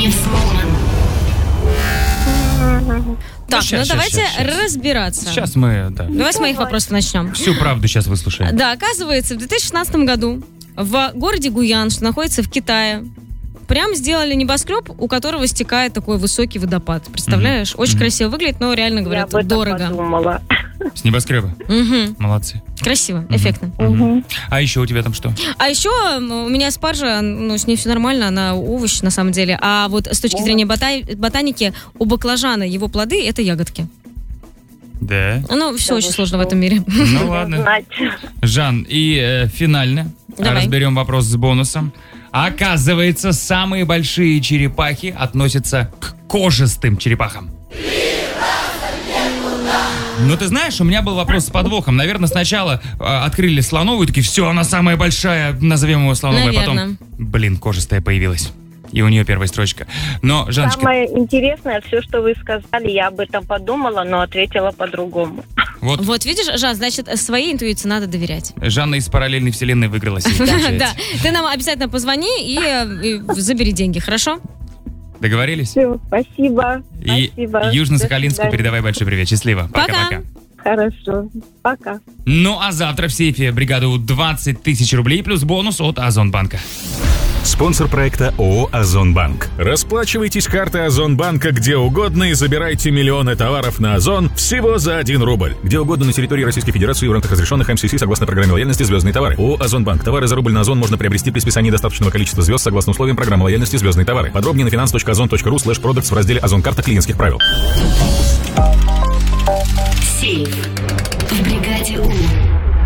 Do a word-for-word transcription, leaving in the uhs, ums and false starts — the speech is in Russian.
взломан. Так, Ну, щас, ну давайте щас, щас. разбираться. Сейчас мы, да, Давай с моих вопросов начнем. всю правду сейчас выслушаем. Да, оказывается, в две тысячи шестнадцатом году в городе Гуян, что находится в Китае, прям сделали небоскреб, у которого стекает такой высокий водопад. Представляешь? Очень Мгм. красиво выглядит, но реально, Я говорят, об этом дорого. подумала. С небоскреба. Мгм. Молодцы. Красиво, эффектно. Мгм. А еще у тебя там что? А еще м, у меня спаржа, ну, с ней все нормально, она овощ на самом деле. А вот с точки зрения бота- ботаники, у баклажана его плоды — это ягодки. Да. Ну, все Да очень вы сложно в что? этом мире. Ну ладно. Знать. Жан, и э, финально Давай. разберем вопрос с бонусом. Оказывается, самые большие черепахи относятся к кожистым черепахам. Ну, ты знаешь, у меня был вопрос с подвохом. Наверное, сначала э, открыли слоновую, такие, все, она самая большая, назовем его слоновой. Наверно. Потом, блин, кожистая появилась. И у нее первая строчка. Но, Жаночка, Самое интересное, все, что вы сказали, я об этом подумала, но ответила по-другому. вот Вот видишь, Жан, значит, своей интуиции надо доверять. Жанна из параллельной вселенной выиграла себе, Да, получается. ты нам обязательно позвони и, э, и забери деньги, хорошо? Договорились? Все, спасибо. И Спасибо. Южно-Сахалинску До свидания. передавай большой привет. Счастливо. Пока. Пока-пока. Хорошо. Пока. Ну а завтра в сейфе бригаду двадцать тысяч рублей плюс бонус от Озонбанка. Спонсор проекта ООО «Озонбанк». Расплачивайтесь картой Озонбанка где угодно и забирайте миллионы товаров на Озон всего за один рубль. Где угодно на территории Российской Федерации в рамках разрешенных эм си си согласно программе лояльности «Звездные товары». ООО «Озонбанк». Товары за рубль на Озон можно приобрести при списании достаточного количества звезд согласно условиям программы лояльности «Звездные товары». Подробнее на finance точка озон точка ру слэш продактс в разделе «Озон карта клиентских правил». Сейф.